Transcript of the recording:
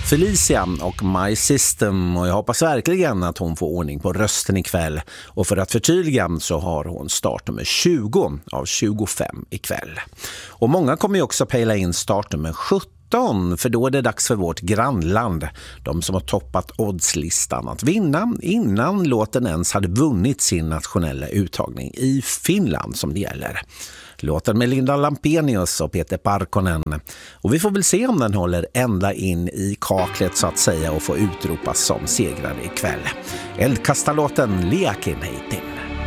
Felicia och My System, och jag hoppas verkligen att hon får ordning på rösten ikväll. Och för att förtydliga så har hon startnummer 20 av 25 ikväll. Och många kommer ju också pejla in startnummer 17, för då är det dags för vårt grannland, de som har toppat oddslistan, att vinna innan låten ens hade vunnit sin nationella uttagning i Finland som det gäller. Låten med Linda Lampenius och Peter Parkkonen. Och vi får väl se om den håller ända in i kaklet så att säga och får utropas som segrare ikväll. Eldkastarlåten Liakin heitin.